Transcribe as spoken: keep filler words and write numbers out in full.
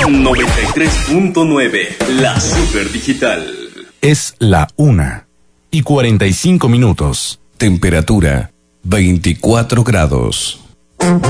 noventa y tres punto nueve, la Super Digital. Es la una y cuarenta y cinco minutos. Temperatura veinticuatro grados.